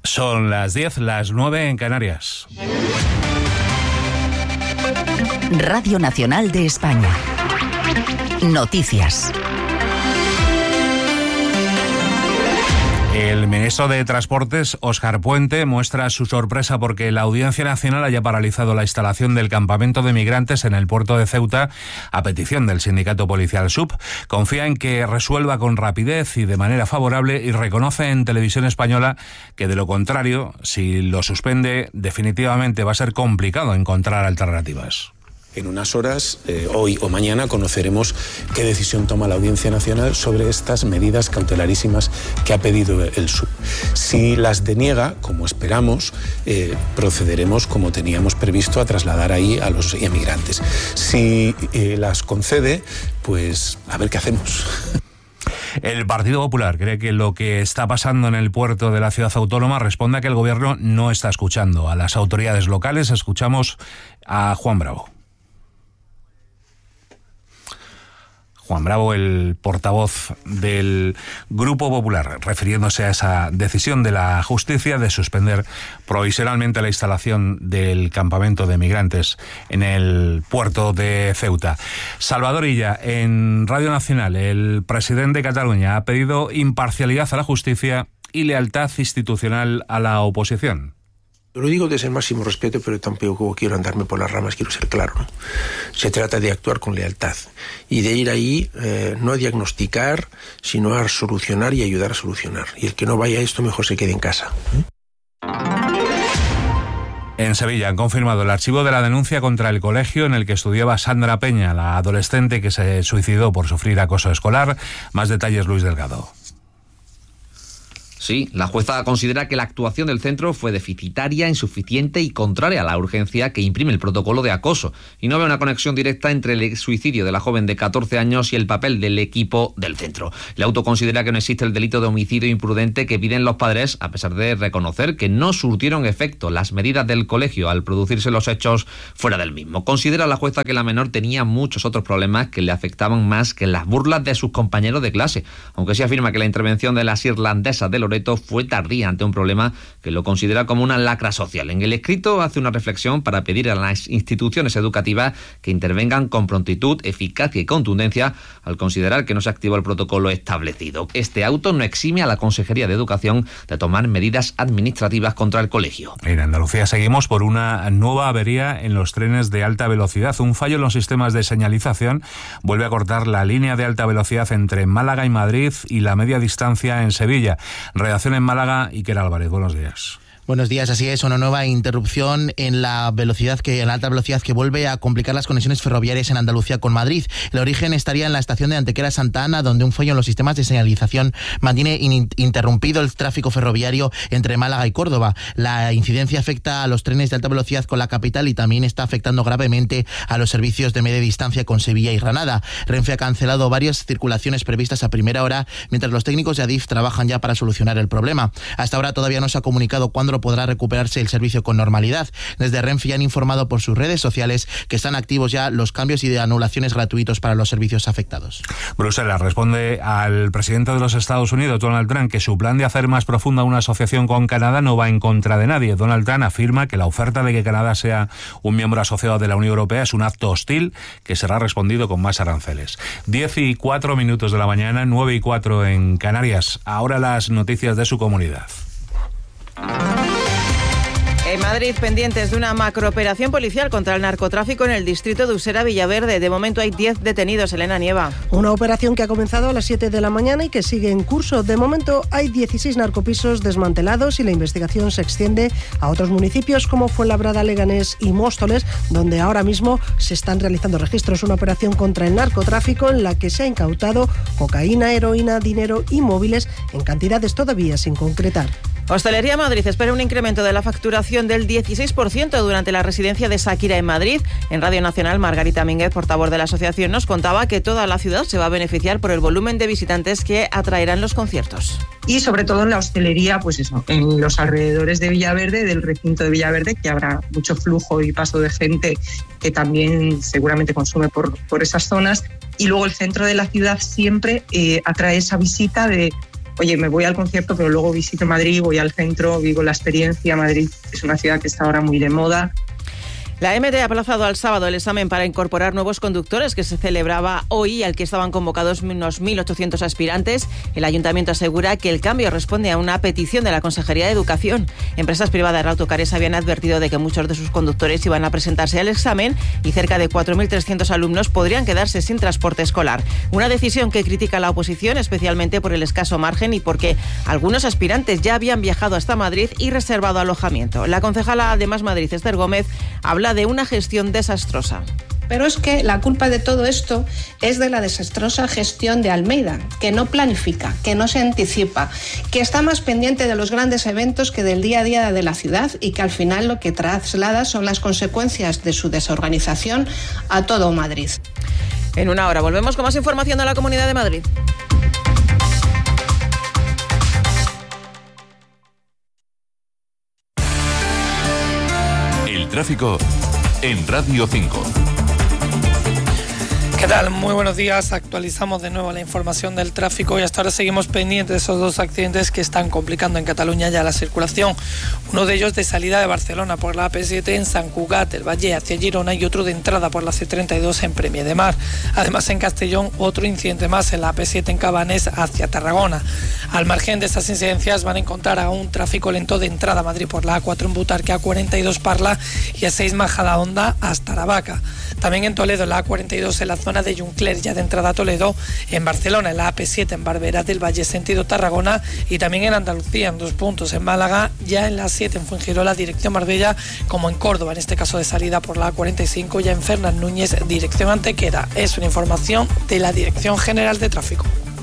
Son las 10, las 9 en Canarias. Radio Nacional de España. Noticias. El ministro de Transportes, Óscar Puente, muestra su sorpresa porque la Audiencia Nacional haya paralizado la instalación del campamento de migrantes en el puerto de Ceuta a petición del sindicato policial SUB. Confía en que resuelva con rapidez y de manera favorable y reconoce en Televisión Española que, de lo contrario, si lo suspende, definitivamente va a ser complicado encontrar alternativas. En unas horas, hoy o mañana, conoceremos qué decisión toma la Audiencia Nacional sobre estas medidas cautelarísimas que ha pedido el SUB. Si las deniega, como esperamos, procederemos, como teníamos previsto, a trasladar ahí a los emigrantes. Si las concede, pues a ver qué hacemos. El Partido Popular cree que lo que está pasando en el puerto de la ciudad autónoma responde a que el gobierno no está escuchando a las autoridades locales. Escuchamos a Juan Bravo. Juan Bravo, el portavoz del Grupo Popular, refiriéndose a esa decisión de la justicia de suspender provisionalmente la instalación del campamento de migrantes en el puerto de Ceuta. Salvador Illa, en Radio Nacional, el presidente de Cataluña ha pedido imparcialidad a la justicia y lealtad institucional a la oposición. Lo digo desde el máximo respeto, pero tampoco quiero andarme por las ramas, quiero ser claro, ¿no? Se trata de actuar con lealtad y de ir ahí no a diagnosticar, sino a solucionar y ayudar a solucionar. Y el que no vaya a esto mejor se quede en casa. En Sevilla han confirmado el archivo de la denuncia contra el colegio en el que estudiaba Sandra Peña, la adolescente que se suicidó por sufrir acoso escolar. Más detalles, Luis Delgado. Sí, la jueza considera que la actuación del centro fue deficitaria, insuficiente y contraria a la urgencia que imprime el protocolo de acoso, y no ve una conexión directa entre el suicidio de la joven de 14 años y el papel del equipo del centro. El auto considera que no existe el delito de homicidio imprudente que piden los padres, a pesar de reconocer que no surtieron efecto las medidas del colegio al producirse los hechos fuera del mismo. Considera la jueza que la menor tenía muchos otros problemas que le afectaban más que las burlas de sus compañeros de clase, aunque sí afirma que la intervención de las irlandesas de Loreto fue tardía ante un problema que lo considera como una lacra social. En el escrito hace una reflexión para pedir a las instituciones educativas que intervengan con prontitud, eficacia y contundencia al considerar que no se activó el protocolo establecido. Este auto no exime a la Consejería de Educación de tomar medidas administrativas contra el colegio. En Andalucía seguimos por una nueva avería en los trenes de alta velocidad. Un fallo en los sistemas de señalización vuelve a cortar la línea de alta velocidad entre Málaga y Madrid y la media distancia en Sevilla. Redacción en Málaga, Iker Álvarez, buenos días. Buenos días, así es, una nueva interrupción en la alta velocidad que vuelve a complicar las conexiones ferroviarias en Andalucía con Madrid. El origen estaría en la estación de Antequera Santa Ana, donde un fallo en los sistemas de señalización mantiene interrumpido el tráfico ferroviario entre Málaga y Córdoba. La incidencia afecta a los trenes de alta velocidad con la capital y también está afectando gravemente a los servicios de media distancia con Sevilla y Granada. Renfe ha cancelado varias circulaciones previstas a primera hora, mientras los técnicos de Adif trabajan ya para solucionar el problema. Hasta ahora todavía no se ha comunicado cuándo podrá recuperarse el servicio con normalidad. Desde Renfe ya han informado por sus redes sociales que están activos ya los cambios y de anulaciones gratuitos para los servicios afectados. Bruselas responde al presidente de los Estados Unidos, Donald Trump, que su plan de hacer más profunda una asociación con Canadá no va en contra de nadie. Donald Trump afirma que la oferta de que Canadá sea un miembro asociado de la Unión Europea es un acto hostil que será respondido con más aranceles. 10:04 de la mañana, 9:04 en Canarias. Ahora las noticias de su comunidad. En Madrid, pendientes de una macrooperación policial contra el narcotráfico en el distrito de Usera Villaverde. De momento hay 10 detenidos. Elena Nieva. Una operación que ha comenzado a las 7 de la mañana y que sigue en curso. De momento hay 16 narcopisos desmantelados y la investigación se extiende a otros municipios como Fuenlabrada, Leganés y Móstoles, donde ahora mismo se están realizando registros. Una operación contra el narcotráfico en la que se ha incautado cocaína, heroína, dinero y móviles en cantidades todavía sin concretar. Hostelería Madrid espera un incremento de la facturación del 16% durante la residencia de Shakira en Madrid. En Radio Nacional, Margarita Mínguez, portavoz de la asociación, nos contaba que toda la ciudad se va a beneficiar por el volumen de visitantes que atraerán los conciertos. Y sobre todo en la hostelería, pues eso, en los alrededores de Villaverde, del recinto de Villaverde, que habrá mucho flujo y paso de gente que también seguramente consume por esas zonas. Y luego el centro de la ciudad siempre atrae esa visita de oye, me voy al concierto, pero luego visito Madrid, voy al centro, vivo la experiencia. Madrid es una ciudad que está ahora muy de moda. La MT ha aplazado al sábado el examen para incorporar nuevos conductores que se celebraba hoy y al que estaban convocados unos 1.800 aspirantes. El Ayuntamiento asegura que el cambio responde a una petición de la Consejería de Educación. Empresas privadas de autocares habían advertido de que muchos de sus conductores iban a presentarse al examen y cerca de 4.300 alumnos podrían quedarse sin transporte escolar. Una decisión que critica la oposición, especialmente por el escaso margen y porque algunos aspirantes ya habían viajado hasta Madrid y reservado alojamiento. La concejala de Más Madrid, Esther Gómez, habla de una gestión desastrosa. Pero es que la culpa de todo esto es de la desastrosa gestión de Almeida, que no planifica, que no se anticipa, que está más pendiente de los grandes eventos que del día a día de la ciudad y que al final lo que traslada son las consecuencias de su desorganización a todo Madrid. En una hora volvemos con más información de la Comunidad de Madrid. El tráfico en Radio 5. ¿Qué tal? Muy buenos días. Actualizamos de nuevo la información del tráfico y hasta ahora seguimos pendientes de esos dos accidentes que están complicando en Cataluña ya la circulación. Uno de ellos de salida de Barcelona por la AP7 en Sant Cugat del Valle hacia Girona y otro de entrada por la C32 en Premià de Mar. Además en Castellón otro incidente más en la AP7 en Cabanes hacia Tarragona. Al margen de estas incidencias van a encontrar aún tráfico lento de entrada a Madrid por la A4 en Butarque, A42 Parla y A6 Majadahonda hasta Aravaca. También en Toledo la A42 en la zona de Juncler, ya de entrada a Toledo, en Barcelona en la AP7 en Barberá del Valle sentido Tarragona y también en Andalucía en 2 puntos en Málaga, ya en la 7 en Fuengirola dirección Marbella, como en Córdoba, en este caso de salida por la A45, ya en Fernán Núñez dirección Antequera. Es una información de la Dirección General de Tráfico.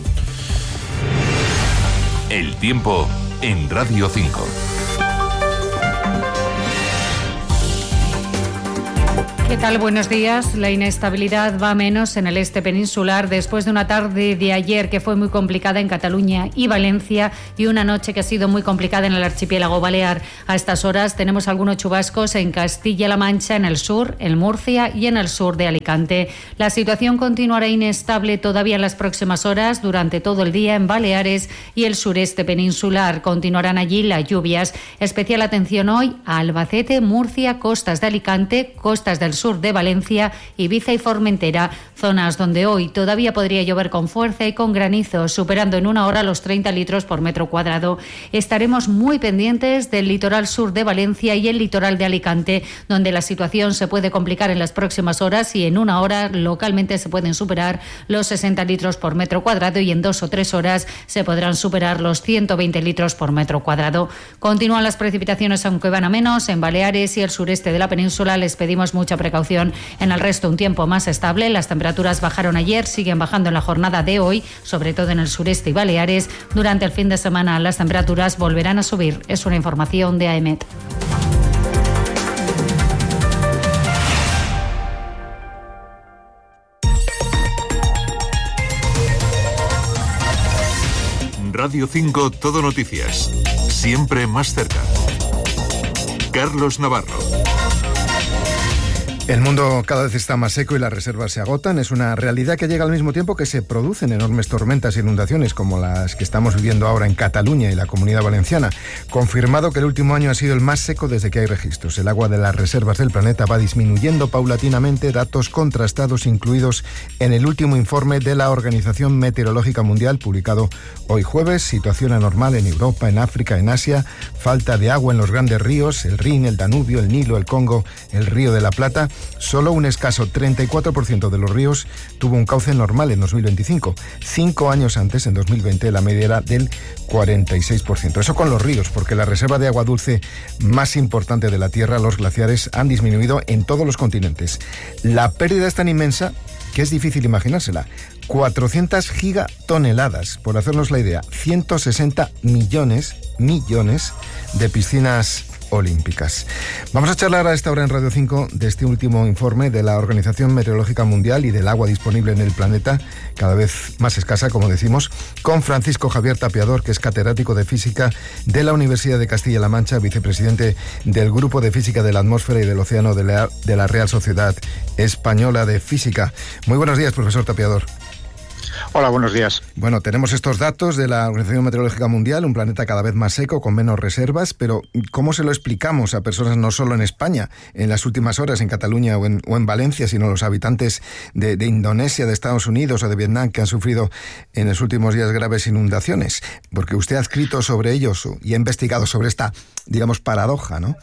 El tiempo en Radio 5. ¿Qué tal? Buenos días. La inestabilidad va menos en el este peninsular después de una tarde de ayer que fue muy complicada en Cataluña y Valencia y una noche que ha sido muy complicada en el archipiélago balear. A estas horas tenemos algunos chubascos en Castilla-La Mancha, en el sur, en Murcia y en el sur de Alicante. La situación continuará inestable todavía en las próximas horas durante todo el día en Baleares y el sureste peninsular. Continuarán allí las lluvias. Especial atención hoy a Albacete, Murcia, costas de Alicante, costas del sur de Valencia, Ibiza y Formentera, zonas donde hoy todavía podría llover con fuerza y con granizo, superando en una hora los 30 litros por metro cuadrado. Estaremos muy pendientes del litoral sur de Valencia y el litoral de Alicante, donde la situación se puede complicar en las próximas horas y en una hora localmente se pueden superar los 60 litros por metro cuadrado y en 2 o 3 horas se podrán superar los 120 litros por metro cuadrado. Continúan las precipitaciones, aunque van a menos. En Baleares y el sureste de la península les pedimos mucha precaución. En el resto un tiempo más estable. Las temperaturas bajaron ayer, siguen bajando en la jornada de hoy, sobre todo en el sureste y Baleares. Durante el fin de semana las temperaturas volverán a subir. Es una información de AEMET. Radio 5 Todo Noticias. Siempre más cerca. Carlos Navarro. El mundo cada vez está más seco y las reservas se agotan. Es una realidad que llega al mismo tiempo que se producen enormes tormentas e inundaciones como las que estamos viviendo ahora en Cataluña y la Comunidad Valenciana. Confirmado que el último año ha sido el más seco desde que hay registros. El agua de las reservas del planeta va disminuyendo paulatinamente, datos contrastados incluidos en el último informe de la Organización Meteorológica Mundial publicado hoy jueves. Situación anormal en Europa, en África, en Asia. Falta de agua en los grandes ríos, el Rin, el Danubio, el Nilo, el Congo, el Río de la Plata. Solo un escaso 34% de los ríos tuvo un cauce normal en 2025. 5 años antes, en 2020, la media era del 46%. Eso con los ríos, porque la reserva de agua dulce más importante de la Tierra, los glaciares, han disminuido en todos los continentes. La pérdida es tan inmensa que es difícil imaginársela. 400 gigatoneladas, por hacernos la idea, 160 millones de piscinas olímpicas. Vamos a charlar a esta hora en Radio 5 de este último informe de la Organización Meteorológica Mundial y del agua disponible en el planeta, cada vez más escasa, como decimos, con Francisco Javier Tapiador, que es catedrático de Física de la Universidad de Castilla-La Mancha, vicepresidente del Grupo de Física de la Atmósfera y del Océano de la Real Sociedad Española de Física. Muy buenos días, profesor Tapiador. Hola, buenos días. Bueno, tenemos estos datos de la Organización Meteorológica Mundial, un planeta cada vez más seco, con menos reservas, pero ¿cómo se lo explicamos a personas no solo en España, en las últimas horas en Cataluña o en Valencia, sino a los habitantes de Indonesia, de Estados Unidos o de Vietnam, que han sufrido en los últimos días graves inundaciones? Porque usted ha escrito sobre ellos y ha investigado sobre esta, digamos, paradoja, ¿no?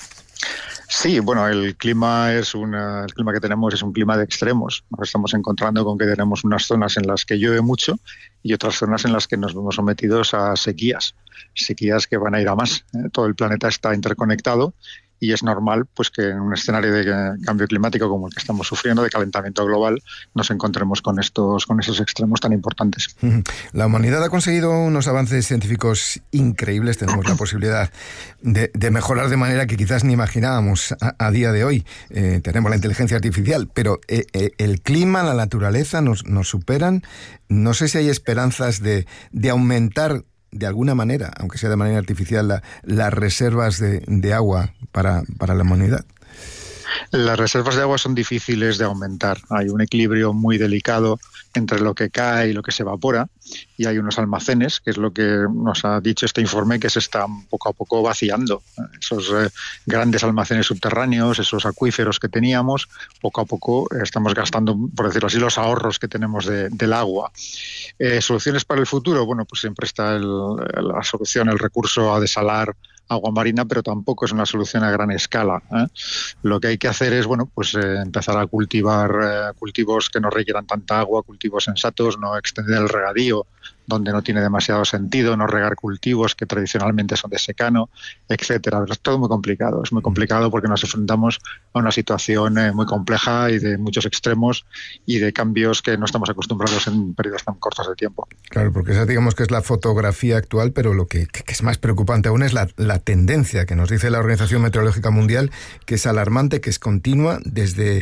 Sí, bueno, el clima que tenemos es un clima de extremos. Nos estamos encontrando con que tenemos unas zonas en las que llueve mucho y otras zonas en las que nos vemos sometidos a sequías que van a ir a más. Todo el planeta está interconectado y es normal pues que en un escenario de cambio climático como el que estamos sufriendo, de calentamiento global, nos encontremos con esos extremos tan importantes. La humanidad ha conseguido unos avances científicos increíbles. Tenemos la posibilidad de mejorar de manera que quizás ni imaginábamos a día de hoy. Tenemos la inteligencia artificial, pero el clima, la naturaleza nos superan. No sé si hay esperanzas de aumentar de alguna manera, aunque sea de manera artificial, las reservas de agua para la humanidad. Las reservas de agua son difíciles de aumentar. Hay un equilibrio muy delicado entre lo que cae y lo que se evapora, y hay unos almacenes, que es lo que nos ha dicho este informe, que se están poco a poco vaciando. Esos grandes almacenes subterráneos, esos acuíferos que teníamos, poco a poco estamos gastando, por decirlo así, los ahorros que tenemos del agua. ¿Soluciones para el futuro? Bueno, pues siempre está la solución, el recurso a desalar agua marina, pero tampoco es una solución a gran escala. Lo que hay que hacer es empezar a cultivar cultivos que no requieran tanta agua, cultivos sensatos, no extender el regadío donde no tiene demasiado sentido, no regar cultivos que tradicionalmente son de secano, etcétera. Es todo muy complicado. Es muy complicado porque nos enfrentamos a una situación muy compleja y de muchos extremos y de cambios que no estamos acostumbrados en periodos tan cortos de tiempo. Claro, porque esa digamos que es la fotografía actual, pero lo que es más preocupante aún es la tendencia que nos dice la Organización Meteorológica Mundial, que es alarmante, que es continua desde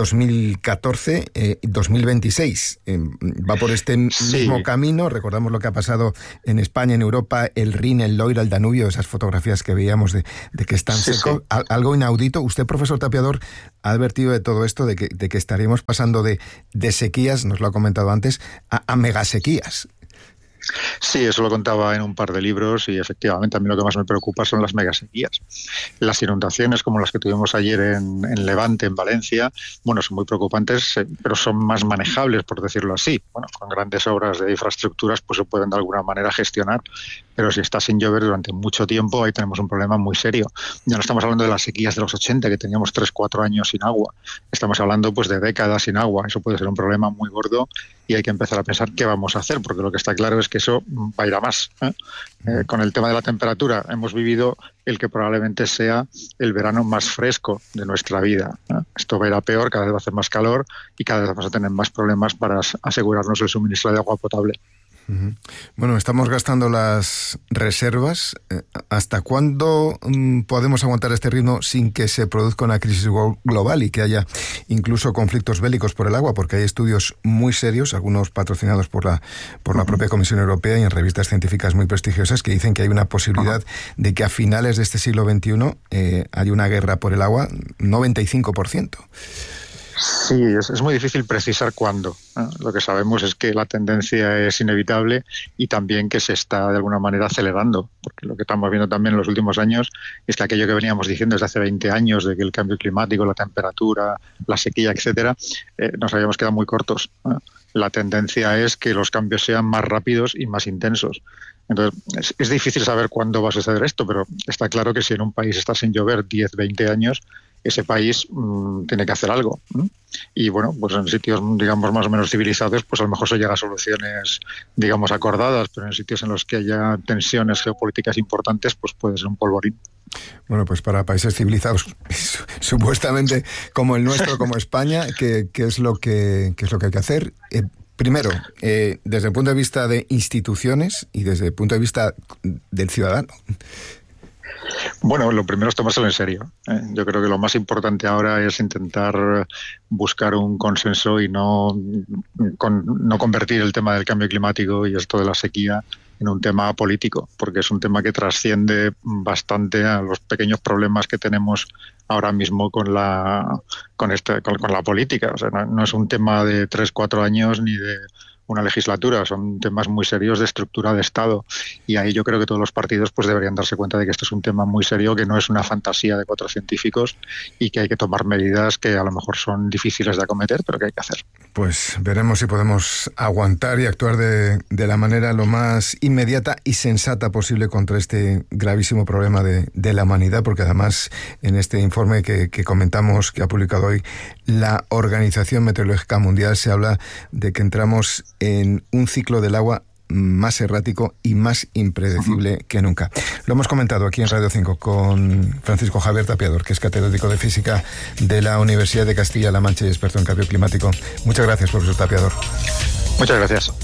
2014 y 2026. Va por este mismo camino. Recordamos lo que ha pasado en España, en Europa, el Rin, el Loira, el Danubio, esas fotografías que veíamos de que están seco. Sí. Algo inaudito. Usted, profesor Tapiador, ha advertido de todo esto, de que estaríamos pasando de sequías, nos lo ha comentado antes, a megasequías. Sí, eso lo contaba en un par de libros y efectivamente a mí lo que más me preocupa son las megasequías. Las inundaciones como las que tuvimos ayer en Levante, en Valencia, son muy preocupantes, pero son más manejables, por decirlo así. Con grandes obras de infraestructuras pues se pueden de alguna manera gestionar, pero si está sin llover durante mucho tiempo, ahí tenemos un problema muy serio. Ya no estamos hablando de las sequías de los 80, que teníamos 3-4 años sin agua. Estamos hablando pues de décadas sin agua. Eso puede ser un problema muy gordo y hay que empezar a pensar qué vamos a hacer, porque lo que está claro es que eso va a ir a más. Con el tema de la temperatura, hemos vivido el que probablemente sea el verano más fresco de nuestra vida. Esto va a ir a peor, cada vez va a hacer más calor y cada vez vamos a tener más problemas para asegurarnos el suministro de agua potable. Bueno, estamos gastando las reservas. ¿Hasta cuándo podemos aguantar este ritmo sin que se produzca una crisis global y que haya incluso conflictos bélicos por el agua? Porque hay estudios muy serios, algunos patrocinados por la propia Comisión Europea y en revistas científicas muy prestigiosas, que dicen que hay una posibilidad de que a finales de este siglo XXI haya una guerra por el agua, 95%. Sí, es muy difícil precisar cuándo. Lo que sabemos es que la tendencia es inevitable y también que se está de alguna manera acelerando, porque lo que estamos viendo también en los últimos años es que aquello que veníamos diciendo desde hace 20 años de que el cambio climático, la temperatura, la sequía, etcétera, nos habíamos quedado muy cortos. La tendencia es que los cambios sean más rápidos y más intensos. Entonces, es difícil saber cuándo va a suceder esto, pero está claro que si en un país está sin llover 10, 20 años, ese país tiene que hacer algo. Y pues en sitios, digamos, más o menos civilizados, pues a lo mejor se llega a soluciones, digamos, acordadas, pero en sitios en los que haya tensiones geopolíticas importantes, pues puede ser un polvorín. Bueno, pues para países civilizados, supuestamente como el nuestro, como España, ¿qué es lo que hay que hacer? Primero, desde el punto de vista de instituciones y desde el punto de vista del ciudadano. Bueno, lo primero es tomárselo en serio. Yo creo que lo más importante ahora es intentar buscar un consenso y no convertir el tema del cambio climático y esto de la sequía en un tema político, porque es un tema que trasciende bastante a los pequeños problemas que tenemos ahora mismo con la política. O sea, no es un tema de 3-4 años ni de una legislatura, son temas muy serios de estructura de Estado, y ahí yo creo que todos los partidos pues deberían darse cuenta de que esto es un tema muy serio, que no es una fantasía de 4 científicos y que hay que tomar medidas que a lo mejor son difíciles de acometer, pero que hay que hacer. Pues veremos si podemos aguantar y actuar de la manera lo más inmediata y sensata posible contra este gravísimo problema de la humanidad, porque además en este informe que comentamos, que ha publicado hoy la Organización Meteorológica Mundial, se habla de que entramos en un ciclo del agua más errático y más impredecible que nunca. Lo hemos comentado aquí en Radio 5 con Francisco Javier Tapiador, que es catedrático de Física de la Universidad de Castilla-La Mancha y experto en cambio climático. Muchas gracias, profesor Tapiador. Muchas gracias.